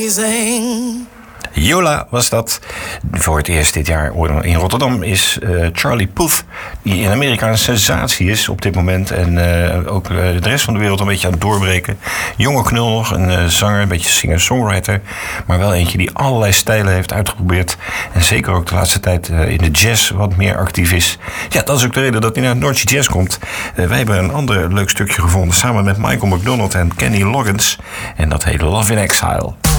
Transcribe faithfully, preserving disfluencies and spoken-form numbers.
Yola was dat. Voor het eerst dit jaar in Rotterdam is uh, Charlie Puth, die in Amerika een sensatie is op dit moment. En uh, ook uh, de rest van de wereld een beetje aan het doorbreken. Jonge knul nog, een uh, zanger, een beetje singer-songwriter. Maar wel eentje die allerlei stijlen heeft uitgeprobeerd. En zeker ook de laatste tijd uh, in de jazz wat meer actief is. Ja, dat is ook de reden dat hij naar het Noordje Jazz komt. Uh, wij hebben een ander leuk stukje gevonden samen met Michael McDonald en Kenny Loggins. En dat heet Love in Exile.